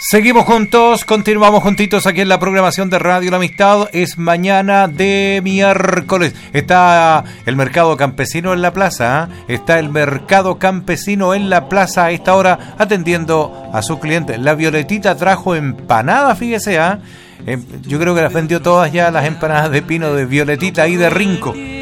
Seguimos juntos, continuamos juntitos aquí en la programación de Radio La Amistad. Es mañana de miércoles. Está el mercado campesino en la plaza, Está el mercado campesino en la plaza a esta hora atendiendo a sus clientes. La Violetita trajo empanadas, fíjese, Yo creo que las vendió todas ya, las empanadas de pino de Violetita y de Rinco.